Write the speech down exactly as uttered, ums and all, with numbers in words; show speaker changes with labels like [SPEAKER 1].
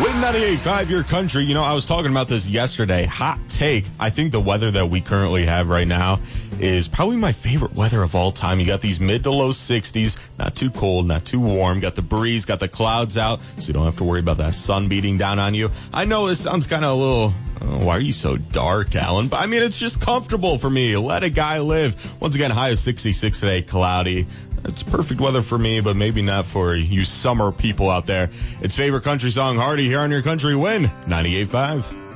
[SPEAKER 1] Win ninety-eight point five, your country. You know, I was talking about this yesterday. Hot take. I think the weather that we currently have right now is probably my favorite weather of all time. You got these mid to low sixties, not too cold, not too warm. Got the breeze, got the clouds out, so you don't have to worry about that sun beating down on you. I know it sounds kind of a little... Oh, why are you so dark, Alan? But I mean, it's just comfortable for me. Let a guy live. Once again, high of sixty-six today, cloudy. It's perfect weather for me, but maybe not for you summer people out there. It's favorite country song, Hardy, here on your Country Win, ninety-eight point five.